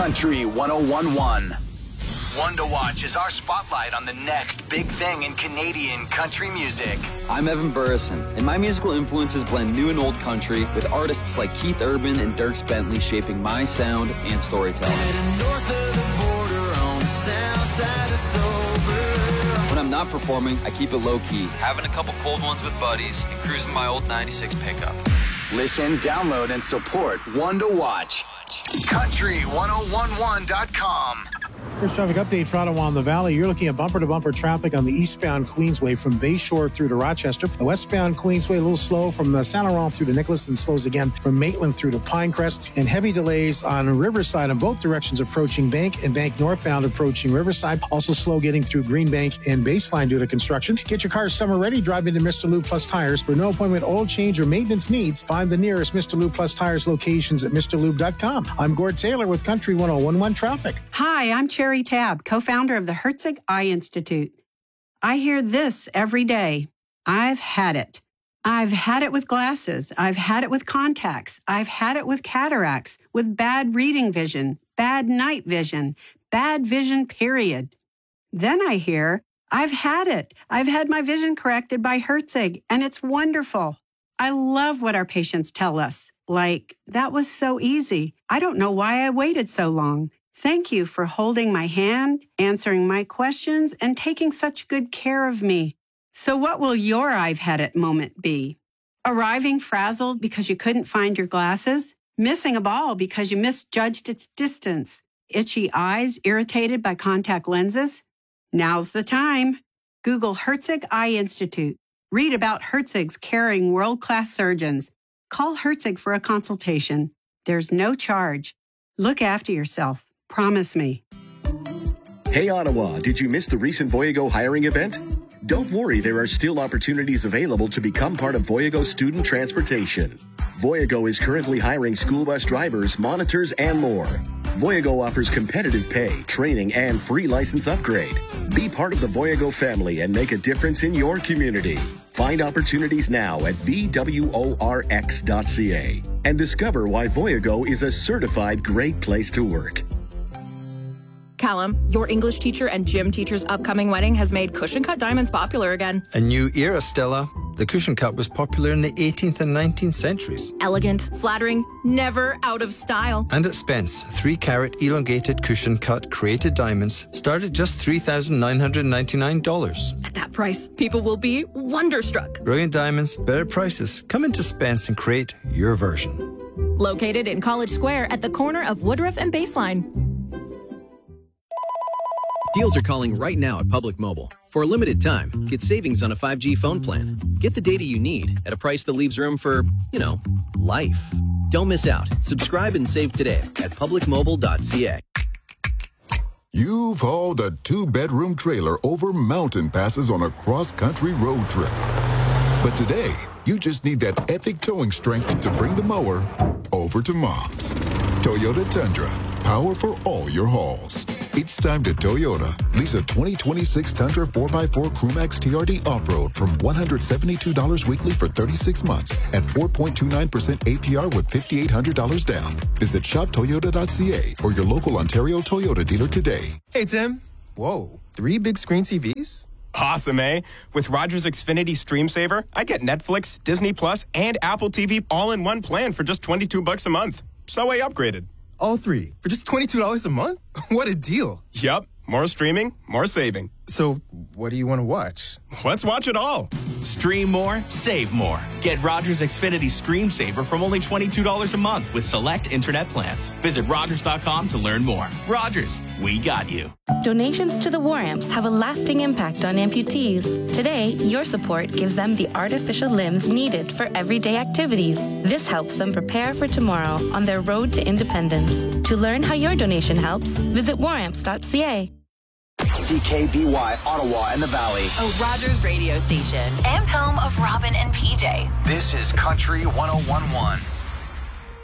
Country 1011. One to Watch is our spotlight on the next big thing in Canadian country music. I'm Evan Burrison, and my musical influences blend new and old country with artists like Keith Urban and Dierks Bentley shaping my sound and storytelling. When I'm not performing, I keep it low-key, having a couple cold ones with buddies and cruising my old 96 pickup. Listen, download, and support One to Watch. Country1011.com. First traffic update for Ottawa and the Valley. You're looking at bumper-to-bumper traffic on the eastbound Queensway from Bayshore through to Rochester. The westbound Queensway a little slow from Saint Laurent through to Nicholas, and slows again from Maitland through to Pinecrest. And heavy delays on Riverside in both directions approaching Bank and Bank northbound approaching Riverside. Also slow getting through Green Bank and Baseline due to construction. Get your car summer ready. Drive into Mr. Lube Plus Tires. For no appointment, oil change, or maintenance needs, find the nearest Mr. Lube Plus Tires locations at MrLube.com. I'm Gord Taylor with Country 1011 Traffic. Hi, I'm Cherry Tabb, co-founder of the Herzig Eye Institute. I hear this every day. I've had it. I've had it with glasses. I've had it with contacts. I've had it with cataracts, with bad reading vision, bad night vision, bad vision, period. Then I hear, I've had it. I've had my vision corrected by Herzig, and it's wonderful. I love what our patients tell us. Like, that was so easy. I don't know why I waited so long. Thank you for holding my hand, answering my questions, and taking such good care of me. So what will your I've had it moment be? Arriving frazzled because you couldn't find your glasses? Missing a ball because you misjudged its distance? Itchy eyes irritated by contact lenses? Now's the time. Google Herzig Eye Institute. Read about Herzig's caring world-class surgeons. Call Herzig for a consultation. There's no charge. Look after yourself. Promise me. Hey, Ottawa, did you miss the recent Voyago hiring event? Don't worry, there are still opportunities available to become part of Voyago student transportation. Voyago is currently hiring school bus drivers, monitors, and more. Voyago offers competitive pay, training, and free license upgrade. Be part of the Voyago family and make a difference in your community. Find opportunities now at VWORX.ca and discover why Voyago is a certified great place to work. Callum, your English teacher and gym teacher's upcoming wedding has made cushion cut diamonds popular again. A new era, Stella. The cushion cut was popular in the 18th and 19th centuries. Elegant, flattering, never out of style. And at Spence, 3-carat elongated cushion cut created diamonds start at just $3,999. At that price, people will be wonderstruck. Brilliant diamonds, better prices. Come into Spence and create your version. Located in College Square at the corner of Woodruff and Baseline. Deals are calling right now at Public Mobile. For a limited time, get savings on a 5G phone plan. Get the data you need at a price that leaves room for, life. Don't miss out. Subscribe and save today at publicmobile.ca. You've hauled a 2-bedroom trailer over mountain passes on a cross-country road trip. But today, you just need that epic towing strength to bring the mower over to Mom's. Toyota Tundra. Power for all your hauls. It's time to Toyota. Lease a 2026 Tundra 4x4 Crewmax TRD Off-Road from $172 weekly for 36 months at 4.29% APR with $5,800 down. Visit shoptoyota.ca or your local Ontario Toyota dealer today. Hey, Tim. Whoa, 3 big screen TVs? Awesome, eh? With Rogers Xfinity Stream Saver, I get Netflix, Disney Plus, and Apple TV all in one plan for just $22 a month. So I upgraded. All 3 for just $22 a month? What a deal. Yup. More streaming, more saving. So, what do you want to watch? Let's watch it all. Stream more, save more. Get Rogers Xfinity Stream Saver from only $22 a month with select internet plans. Visit Rogers.com to learn more. Rogers, we got you. Donations to the War Amps have a lasting impact on amputees. Today, your support gives them the artificial limbs needed for everyday activities. This helps them prepare for tomorrow on their road to independence. To learn how your donation helps, visit waramps.ca. CKBY, Ottawa and the Valley. A Rogers radio station and home of Robin and PJ. This is Country 1011.